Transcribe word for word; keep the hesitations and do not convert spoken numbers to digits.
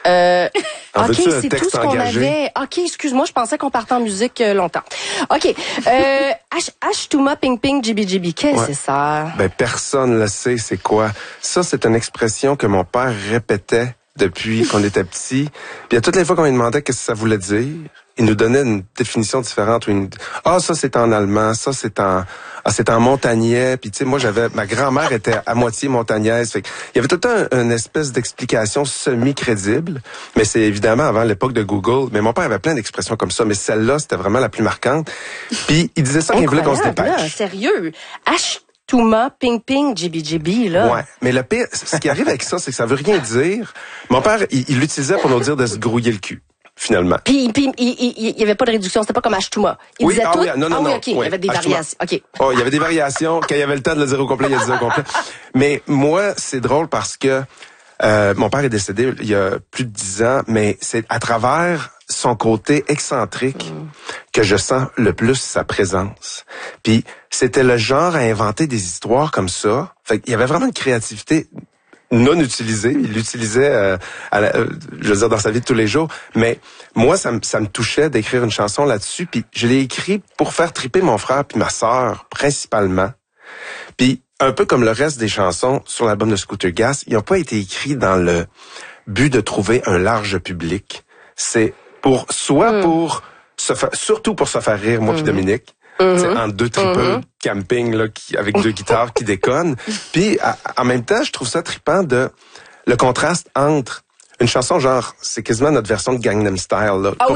Euh, En OK, veux-tu un c'est tout texte ce qu'on engagé? avait. OK, excuse-moi, je pensais qu'on partait en musique euh, longtemps. OK. Euh, H, H-Touma Ping Ping Jibi Jibi, qu'est-ce que Ouais. c'est ça? Ben, personne ne le sait, c'est quoi. Ça, c'est une expression que mon père répétait depuis qu'on était petit. Puis à toutes les fois qu'on lui demandait qu'est-ce que ça voulait dire, il nous donnait une définition différente. Ou une... Ah, ça, c'est en allemand. Ça, c'est en... Ah, c'est en montagnais. Puis, tu sais, moi, j'avais... Ma grand-mère était à moitié montagnaise. Fait que il y avait tout un, une espèce d'explication semi-crédible. Mais c'est évidemment avant l'époque de Google. Mais mon père avait plein d'expressions comme ça. Mais celle-là, c'était vraiment la plus marquante. Puis, il disait ça qu'il voulait qu'on se Incroyable, dépêche. là, sérieux. H Touma Ping Ping Jibi Jibi, là. Ouais, mais le pire, ce qui arrive avec ça, c'est que ça veut rien dire. Mon père, il il l'utilisait pour nous dire de se grouiller le cul, finalement. Puis, puis il, il, il, il y avait pas de réduction, c'était pas comme H-Touma. Il Oui, disait ah tout. oui, non, non, ah oui, non, OK, il y oui, avait des H-Touma. variations. OK. Oh, il y avait des variations. Quand il y avait le temps de le dire au complet, il a dit au complet. Mais moi, c'est drôle parce que euh, mon père est décédé il y a plus de dix ans, mais c'est à travers son côté excentrique mm. que je sens le plus sa présence. Puis c'était le genre à inventer des histoires comme ça. Fait qu'il y avait vraiment une créativité non utilisée. Il l'utilisait, euh, à la, euh, je veux dire, dans sa vie de tous les jours. Mais moi, ça me ça me touchait d'écrire une chanson là-dessus. Puis je l'ai écrit pour faire triper mon frère puis ma sœur, principalement. Puis un peu comme le reste des chansons sur l'album de Scooter Gas, ils n'ont pas été écrits dans le but de trouver un large public. C'est pour soit mm. pour se faire, surtout pour se faire rire, moi mm. puis Dominique. Mm-hmm. C'est en deux tripeux mm-hmm. camping là, qui, avec deux guitares qui déconnent. Puis à, en même temps, je trouve ça trippant de le contraste entre une chanson genre, c'est quasiment notre version de Gangnam Style là. Ah